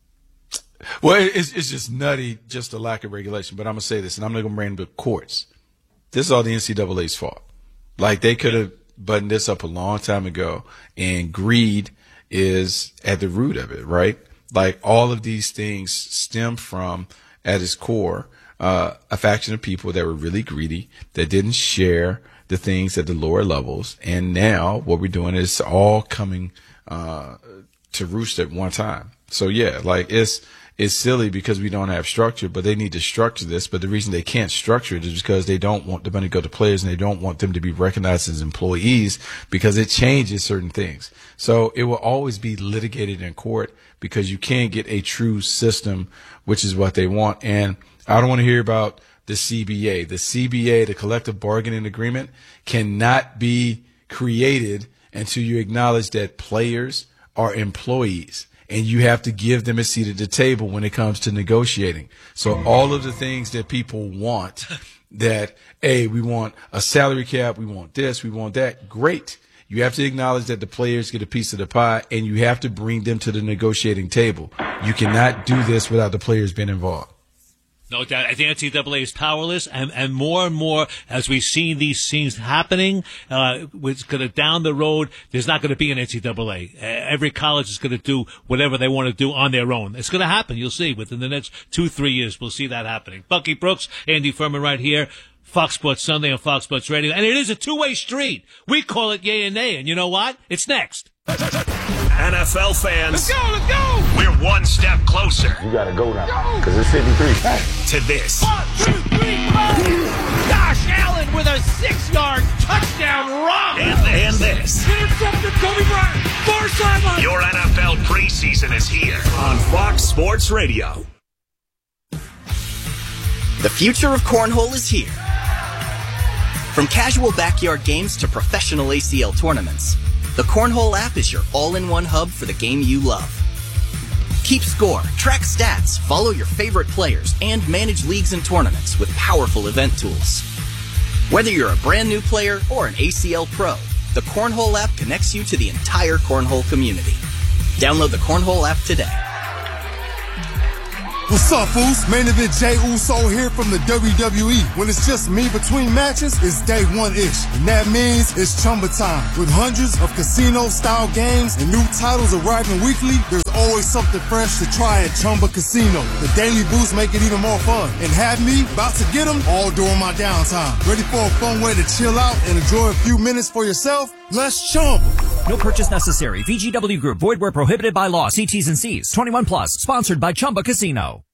– well, it's, it's just nutty, just the lack of regulation. But I'm going to say this, and I'm not going to bring the courts. This is all the N C double A's fault. Like, they could have – buttoned this up a long time ago, and greed is at the root of it, right? Like, all of these things stem from, at its core, uh, a faction of people that were really greedy, that didn't share the things at the lower levels. And now what we're doing is all coming uh, to roost at one time. So yeah, like it's it's silly because we don't have structure, but they need to structure this. But the reason they can't structure it is because they don't want the money to go to players, and they don't want them to be recognized as employees, because it changes certain things. So it will always be litigated in court because you can't get a true system, which is what they want. And I don't want to hear about the C B A. The C B A, the collective bargaining agreement, cannot be created until you acknowledge that players are employees, and you have to give them a seat at the table when it comes to negotiating. So all of the things that people want, that, hey, we want a salary cap, we want this, we want that, great. You have to acknowledge that the players get a piece of the pie, and you have to bring them to the negotiating table. You cannot do this without the players being involved. No doubt. I think N C double A is powerless, and, and more and more as we see these things happening, uh, it's going to down the road, there's not going to be an N C double A. Uh, every college is going to do whatever they want to do on their own. It's going to happen. You'll see within the next two, three years. We'll see that happening. Bucky Brooks, Andy Furman right here. Fox Sports Sunday on Fox Sports Radio. And it is a two-way street. We call it yay and nay. And you know what? It's next. N F L fans, Let's go, let's go! we're one step closer. You gotta go now, because it's fifty-three. To this. One, two, three, four! Josh Allen with a six-yard touchdown run! And, and this. Intercepted Kobe Bryant! Far sideline! Your N F L preseason is here on Fox Sports Radio. The future of cornhole is here. From casual backyard games to professional A C L tournaments, the Cornhole app is your all-in-one hub for the game you love. Keep score, track stats, follow your favorite players, and manage leagues and tournaments with powerful event tools. Whether you're a brand new player or an A C L pro, the Cornhole app connects you to the entire cornhole community. Download the Cornhole app today. What's up, fools? Main event Jey Uso here from the W W E. When it's just me between matches, it's day one-ish. And that means it's Chumba time. With hundreds of casino-style games and new titles arriving weekly, there's always something fresh to try at Chumba Casino. The daily boosts make it even more fun. And have me about to get them all during my downtime. Ready for a fun way to chill out and enjoy a few minutes for yourself? Let's Chumba. No purchase necessary. V G W Group. Void where prohibited by law. See T's and C's. twenty-one plus. Sponsored by Chumba Casino.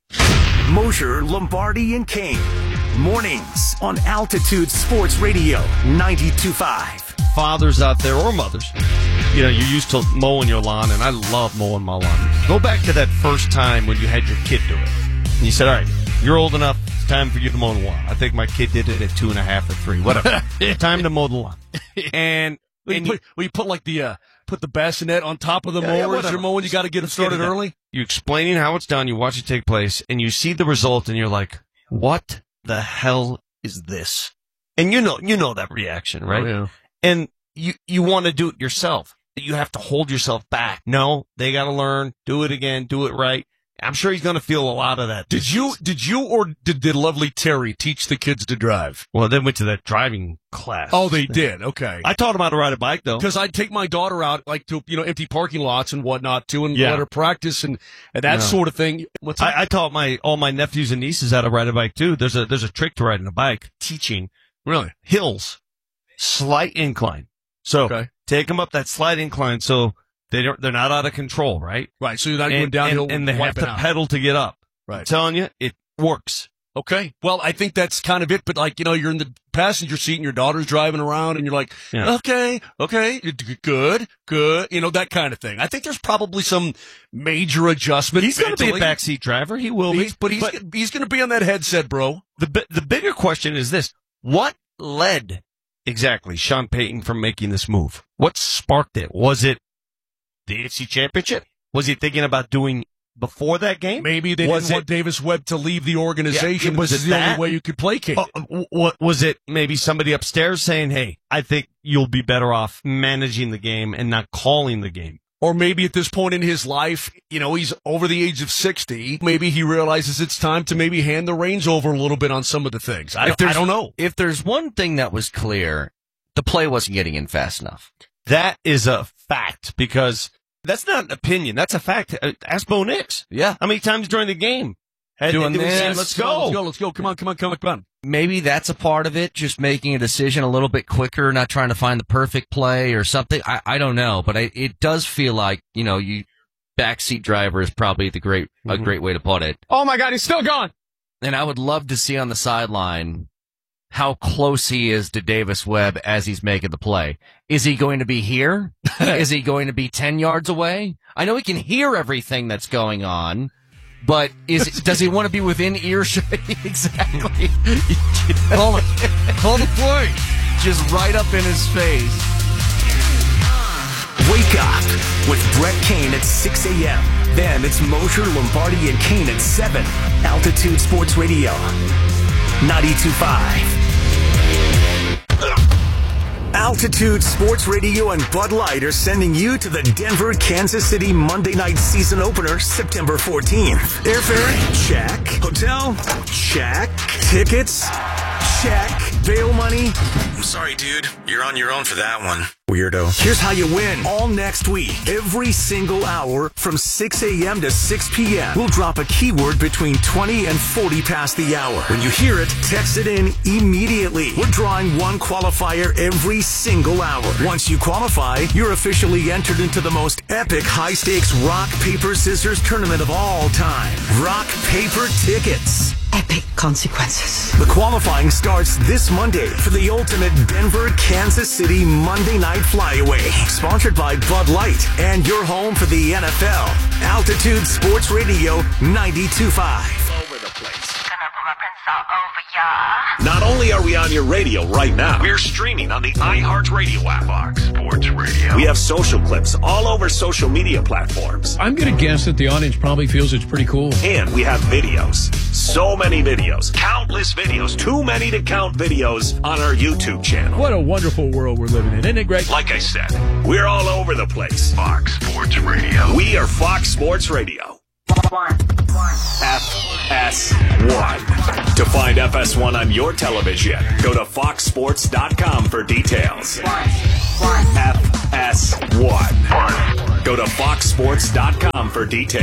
Mosher, Lombardi, and Kane. Mornings on Altitude Sports Radio ninety-two point five. Fathers out there or mothers, you know, you're used to mowing your lawn, and I love mowing my lawn. Go back to that first time when you had your kid do it. And you said, all right, you're old enough, it's time for you to mow the lawn. I think my kid did it at two and a half or three, whatever. Time to mow the lawn. And, Well, you, and put, well, you put like the uh, put the bassinet on top of the Yeah, mower yeah, as whatever. you're mowing. You got to get it started early. You explaining how it's done, you watch it take place, and you see the result, and you're like, what the hell is this? And you know, you know that reaction, right? Oh, yeah. And you, you want to do it yourself. You have to hold yourself back. No, they got to learn, do it again, do it right. I'm sure he's going to feel a lot of that. Did you, did you, or did, did lovely Terry teach the kids to drive? Well, they went to that driving class. Oh, they did. Okay. I taught them how to ride a bike, though. Because I'd take my daughter out, like, to, you know, empty parking lots and whatnot, too, and Yeah. let her practice and, and that No. sort of thing. What's I, I taught my all my nephews and nieces how to ride a bike too. There's a there's a trick to riding a bike. Teaching really hills, slight incline. So Okay. take them up that slight incline so they don't they're not out of control, right? Right. So you're not and, going downhill and, and they have wiping to out. pedal to get up. Right. I'm telling you, it works. Okay. Well, I think that's kind of it. But like, you know, you're in the passenger seat and your daughter's driving around and you're like, Yeah. okay, okay, good, good. You know, that kind of thing. I think there's probably some major adjustment. He's going to be a mentally. backseat driver. He will be. He's- but he's, he's going to be on that headset, bro. The bi- the bigger question is this: what led exactly Sean Payton from making this move? What sparked it? Was it the A F C Championship? Was he thinking about doing before that game? Maybe they was didn't want Davis Webb to leave the organization. Yeah, was this it is the that? only way you could placate Uh, it. w- what was it? Maybe somebody upstairs saying, "Hey, I think you'll be better off managing the game and not calling the game." Or maybe at this point in his life, you know, he's over the age of sixty. Maybe he realizes it's time to maybe hand the reins over a little bit on some of the things. I, If I there's- don't know. If there's one thing that was clear, the play wasn't getting in fast enough. That is a fact because that's not an opinion. That's a fact. Uh, Ask Bo Nix. Yeah. How many times during the game? Had, Doing did we say, this. let's Come on, go. let's go. Let's go. Come on, come on, come on, come on. Maybe that's a part of it, just making a decision a little bit quicker, not trying to find the perfect play or something. I, I don't know, but I, it does feel like, you know, you backseat driver is probably the great, a Mm-hmm. great way to put it. Oh my God, he's still gone. And I would love to see on the sideline how close he is to Davis Webb as he's making the play. Is he going to be here? Is he going to be ten yards away? I know he can hear everything that's going on, but is does he want to be within earshot? Exactly. Call it. Call the play. Just right up in his face. Wake up with Brett Kane at six a.m. Then it's Mosher, Lombardi, and Kane at seven. Altitude Sports Radio ninety-two point five. Altitude Sports Radio and Bud Light are sending you to the Denver, Kansas City Monday night season opener September fourteenth. Airfare? Check. Hotel? Check. Tickets? check. Bail money? I'm sorry, dude. You're on your own for that one. Weirdo. Here's how you win. All next week, every single hour from six a.m. to six p.m. We'll drop a keyword between twenty and forty past the hour. When you hear it, text it in immediately. We're drawing one qualifier every single hour. Once you qualify, you're officially entered into the most epic high-stakes rock, paper, scissors tournament of all time. Rock, paper, tickets. Epic consequences. The qualifying starts this Monday for the ultimate Denver, Kansas City Monday Night Flyaway. Sponsored by Bud Light and your home for the N F L. Altitude Sports Radio ninety-two point five. Over the place. Not only are we on your radio right now, we're streaming on the iHeartRadio app. Fox Sports Radio. We have social clips all over social media platforms. I'm going to guess that the audience probably feels it's pretty cool. And we have videos. So many videos. Countless videos. Too many to count videos on our YouTube channel. What a wonderful world we're living in, isn't it, Greg? Like I said, we're all over the place. Fox Sports Radio. We are Fox Sports Radio. F S one. To find F S one on your television, go to fox sports dot com for details. F S one. Go to fox sports dot com for details.